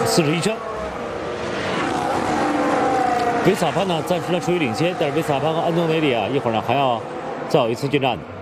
41圈。维斯塔潘呢暂时呢处于领先，但是维斯塔潘和安东尼里啊一会儿呢还要再有一次进站。